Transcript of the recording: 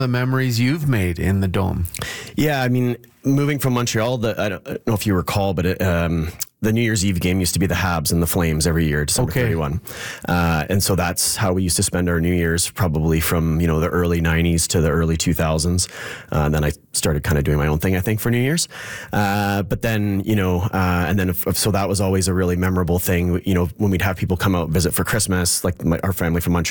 the memories you've made in the Dome. Yeah, I mean, moving from Montreal, I don't know if you recall, but the New Year's Eve game used to be the Habs and the Flames every year, December 31. And so that's how we used to spend our New Year's, probably from, the early 90s to the early 2000s. And then I started kind of doing my own thing, I think, for New Year's. But then, so that was always a really memorable thing, when we'd have people come out and visit for Christmas, like our family from Montreal.